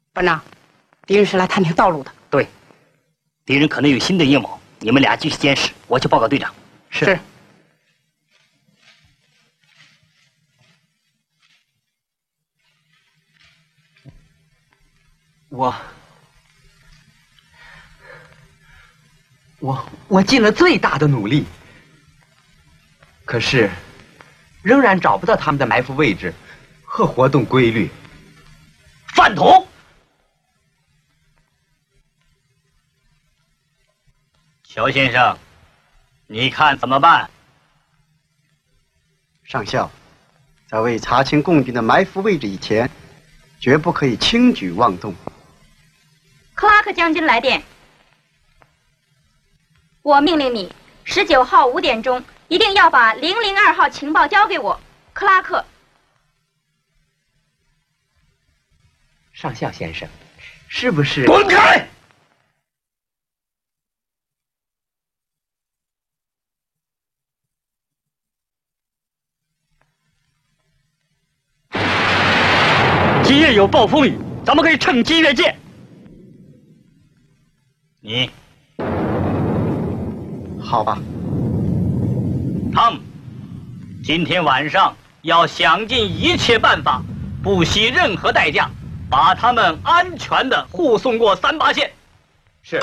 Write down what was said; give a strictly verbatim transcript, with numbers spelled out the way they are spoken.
班长，敌人是来探听道路的。 对，敌人可能有新的阴谋，你们俩继续监视，我去报告队长。 是。是我，我，我尽了最大的努力，可是，仍然找不到他们的埋伏位置和活动规律。 饭桶！乔先生，你看怎么办？ 上校，在未查清共军的埋伏位置以前，绝不可以轻举妄动。 克拉克将军来电，我命令你，十九号五点钟一定要把零零二号情报交给我。克拉克。 上校先生，是不是？ 滚开！今夜有暴风雨，咱们可以趁机越界。你， 好吧。 汤姆，今天晚上要想尽一切办法，不惜任何代价，把他们安全的护送过三八线。